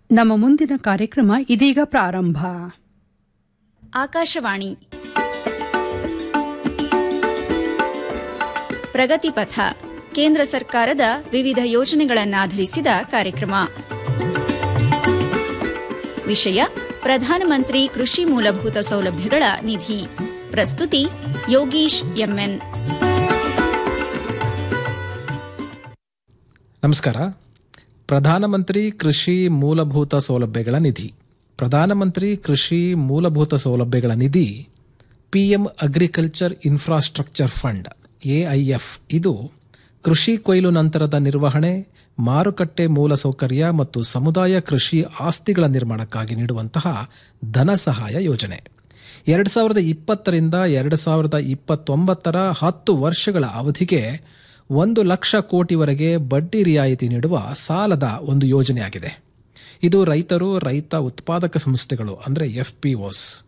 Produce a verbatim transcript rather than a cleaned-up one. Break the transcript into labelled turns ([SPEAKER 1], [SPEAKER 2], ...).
[SPEAKER 1] ನಮ್ಮ ಮುಂದಿನ ಕಾರ್ಯಕ್ರಮ ಇದೀಗ ಪ್ರಾರಂಭ.
[SPEAKER 2] ಆಕಾಶವಾಣಿ ಪ್ರಗತಿಪಥ ಕೇಂದ್ರ ಸರ್ಕಾರದ ವಿವಿಧ ಯೋಜನೆಗಳನ್ನಾಧರಿಸಿದ ಕಾರ್ಯಕ್ರಮ. ವಿಷಯ ಪ್ರಧಾನಮಂತ್ರಿ ಕೃಷಿ ಮೂಲಭೂತ ಸೌಲಭ್ಯಗಳ ನಿಧಿ. ಪ್ರಸ್ತುತಿ ಯೋಗೀಶ್ ಎಂಎನ್.
[SPEAKER 3] ನಮಸ್ಕಾರ. ಪ್ರಧಾನಮಂತ್ರಿ ಕೃಷಿ ಮೂಲಭೂತ ಸೌಲಭ್ಯಗಳ ನಿಧಿ. ಪ್ರಧಾನಮಂತ್ರಿ ಕೃಷಿ ಮೂಲಭೂತ ಸೌಲಭ್ಯಗಳ ನಿಧಿ PM agriculture infrastructure fund AIF ಇದು ಕೃಷಿ ಕೊಯ್ಲು ನಂತರದ ನಿರ್ವಹಣೆ, ಮಾರುಕಟ್ಟೆ ಮೂಲಸೌಕರ್ಯ ಮತ್ತು ಸಮುದಾಯ ಕೃಷಿ ಆಸ್ತಿಗಳ ನಿರ್ಮಾಣಕ್ಕಾಗಿ ನೀಡುವಂತಹ ಧನ ಸಹಾಯ ಯೋಜನೆ. ಎರಡು ಸಾವಿರದ ಇಪ್ಪತ್ತರಿಂದ ಎರಡು ಸಾವಿರದ ಇಪ್ಪತ್ತೊಂಬತ್ತರ ಹತ್ತು ವರ್ಷಗಳ ಅವಧಿಗೆ ಒಂದು ಲಕ್ಷ ಕೋಟಿವರೆಗೆ ಬಡ್ಡಿ ರಿಯಾಯಿತಿ ನೀಡುವ ಸಾಲದ ಒಂದು ಯೋಜನೆಯಾಗಿದೆ. ಇದು ರೈತರು, ರೈತ ಉತ್ಪಾದಕ ಸಂಸ್ಥೆಗಳು ಅಂದರೆ ಎಫ್ಪಿಒಸ್